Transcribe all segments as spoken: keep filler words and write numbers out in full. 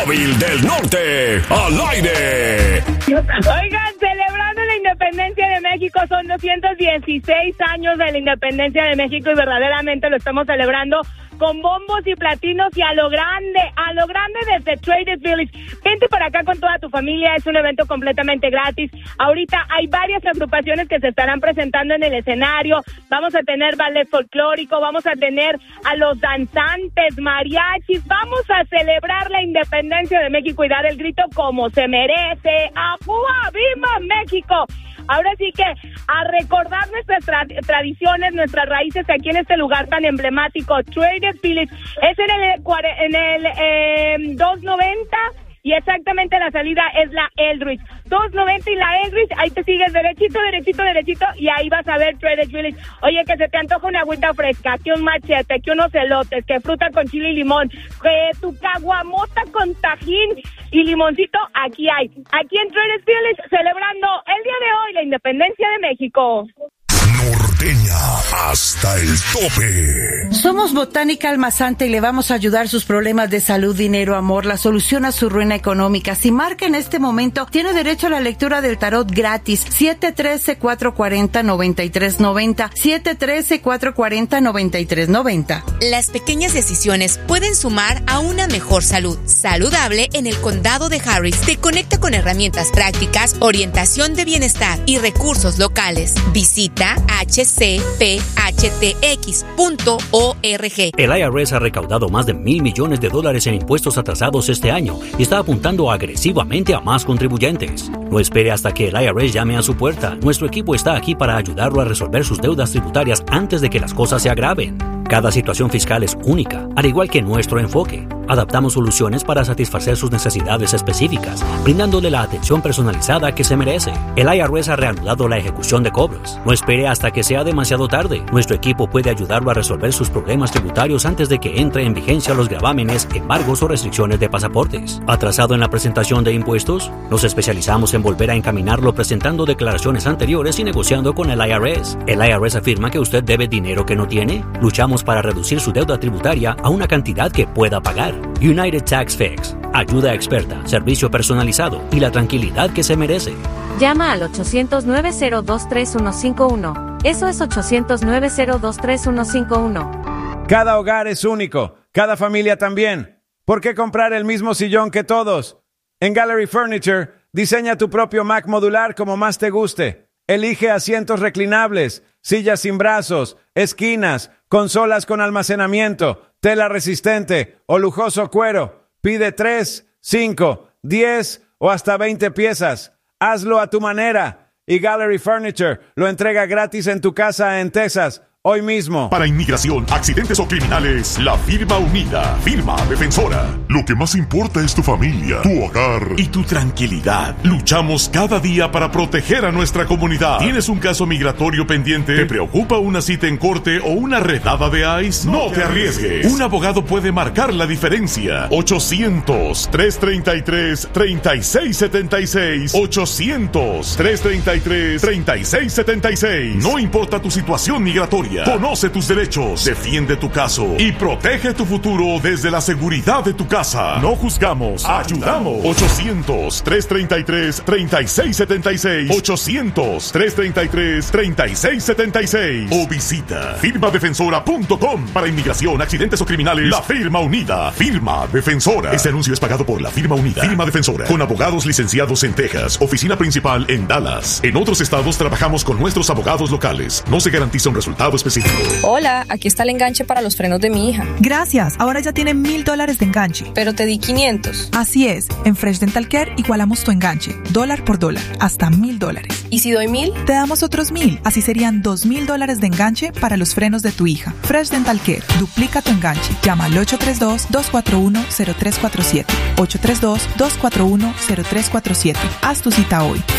Móvil del Norte, al aire. Oigan, celebrando la independencia de México, son doscientos dieciséis años de la independencia de México y verdaderamente lo estamos celebrando con bombos y platinos y a lo grande, a lo grande desde Traders Village. Vente para acá con toda tu familia, es un evento completamente gratis. Ahorita hay varias agrupaciones que se estarán presentando en el escenario. Vamos a tener ballet folclórico, vamos a tener a los danzantes, mariachis. Vamos a celebrar la independencia de México y dar el grito como se merece. ¡Ajúa! ¡Viva México! Ahora sí que a recordar nuestras tra- tradiciones, nuestras raíces aquí en este lugar tan emblemático, Traders Village, es en el, en el eh, doscientos noventa y exactamente la salida es la Eldridge. doscientos noventa y la Eldridge, ahí te sigues derechito, derechito, derechito y ahí vas a ver Traders Village. Oye, que se te antoja una agüita fresca, que un machete, que unos elotes, que fruta con chile y limón, que tu caguamota con tajín y limoncito, aquí hay. Aquí en Traders Village, celebrando el día de hoy la independencia de México. Norteña hasta el tope. Somos Botánica Almazante y le vamos a ayudar sus problemas de salud, dinero, amor, la solución a su ruina económica. Si marca en este momento, tiene derecho a la lectura del tarot gratis. siete uno tres, cuatro cuatro cero, nueve tres nueve cero. siete uno tres, cuatro cuatro cero, nueve tres nueve cero. Las pequeñas decisiones pueden sumar a una mejor salud. Saludable en el condado de Harris te conecta con herramientas prácticas, orientación de bienestar y recursos locales. Visita h c p h t x punto org. El I R S ha recaudado más de mil millones de dólares en impuestos atrasados este año y está apuntando agresivamente a más contribuyentes. No espere hasta que el I R S llame a su puerta. Nuestro equipo está aquí para ayudarlo a resolver sus deudas tributarias antes de que las cosas se agraven. Cada situación fiscal es única, al igual que nuestro enfoque. Adaptamos soluciones para satisfacer sus necesidades específicas, brindándole la atención personalizada que se merece. El I R S ha reanudado la ejecución de cobros. No espere hasta que sea demasiado tarde. Nuestro equipo puede ayudarlo a resolver sus problemas tributarios antes de que entre en vigencia los gravámenes, embargos o restricciones de pasaportes. ¿Atrasado en la presentación de impuestos? Nos especializamos en volver a encaminarlo presentando declaraciones anteriores y negociando con el I R S. ¿El I R S afirma que usted debe dinero que no tiene? Luchamos para reducir su deuda tributaria a una cantidad que pueda pagar. United Tax Fix. Ayuda experta, servicio personalizado y la tranquilidad que se merece. Llama al ochocientos, nueve cero dos, tres uno cinco uno. Eso es ochocientos, nueve cero dos, tres uno cinco uno. Cada hogar es único, cada familia también. ¿Por qué comprar el mismo sillón que todos? En Gallery Furniture, diseña tu propio Mac modular como más te guste. Elige asientos reclinables, sillas sin brazos, esquinas, consolas con almacenamiento, tela resistente o lujoso cuero. Pide tres, cinco, diez o hasta veinte piezas. Hazlo a tu manera. Y Gallery Furniture lo entrega gratis en tu casa en Texas, hoy mismo. Para inmigración, accidentes o criminales, la firma unida, firma defensora. Lo que más importa es tu familia, tu hogar y tu tranquilidad. Luchamos cada día para proteger a nuestra comunidad. ¿Tienes un caso migratorio pendiente? ¿Te preocupa una cita en corte o una redada de ICE? No, no te arriesgues. Un abogado puede marcar la diferencia. ochocientos, tres treinta y tres, treinta y seis setenta y seis. ochocientos, tres treinta y tres, treinta y seis setenta y seis. No importa tu situación migratoria. Conoce tus derechos, defiende tu caso y protege tu futuro desde la seguridad de tu casa. No juzgamos, ayudamos. ochocientos, tres treinta y tres, treinta y seis setenta y seis. ochocientos, tres treinta y tres, treinta y seis setenta y seis. O visita firma defensora punto com. Para inmigración, accidentes o criminales, la firma unida. Firma defensora. Este anuncio es pagado por la firma unida. Firma defensora. Con abogados licenciados en Texas. Oficina principal en Dallas. En otros estados trabajamos con nuestros abogados locales. No se garantiza un resultado específico. Hola, aquí está el enganche para los frenos de mi hija. Gracias, ahora ya tiene mil dólares de enganche. Pero te di quinientos. Así es, en Fresh Dental Care igualamos tu enganche, dólar por dólar, hasta mil dólares. ¿Y si doy mil? Te damos otros mil, así serían dos mil dólares de enganche para los frenos de tu hija. Fresh Dental Care, duplica tu enganche. Llama al ocho tres dos, dos cuatro uno, cero tres cuatro siete. ocho tres dos, dos cuatro uno, cero tres cuatro siete. Haz tu cita hoy.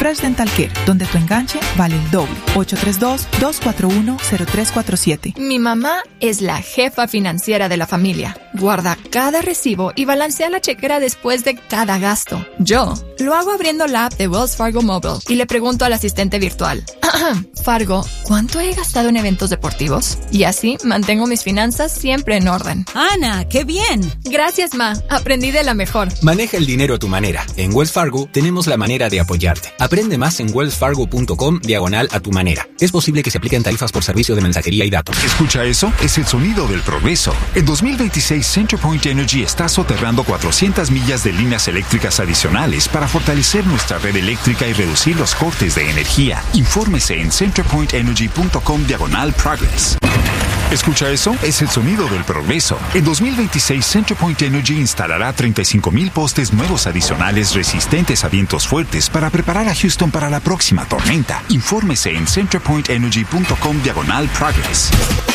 Fresh Dental Care, donde tu enganche vale el doble. ocho tres dos, dos cuatro uno, cero tres cuatro siete. Mi mamá es la jefa financiera de la familia. Guarda cada recibo y balancea la chequera después de cada gasto. Yo lo hago abriendo la app de Wells Fargo Mobile y le pregunto al asistente virtual: Fargo, ¿cuánto he gastado en eventos deportivos? Y así mantengo mis finanzas siempre en orden. Ana, ¡qué bien! Gracias, Ma. Aprendí de la mejor. Maneja el dinero a tu manera. En Wells Fargo tenemos la manera de apoyarte. Aprende más en wellsfargo.com diagonal a tu manera. Es posible que se apliquen tarifas por servicio de mensajería y datos. ¿Escucha eso? Es el sonido del progreso. En dos mil veintiséis, CenterPoint Energy está soterrando cuatrocientas millas de líneas eléctricas adicionales para fortalecer nuestra red eléctrica y reducir los cortes de energía. Infórmese en centerpointenergy.com diagonal progress. ¿Escucha eso? Es el sonido del progreso. En dos mil veintiséis, CenterPoint Energy instalará treinta y cinco mil postes nuevos adicionales resistentes a vientos fuertes para preparar a Houston para la próxima tormenta. Infórmese en centerpointenergy.com diagonal progress.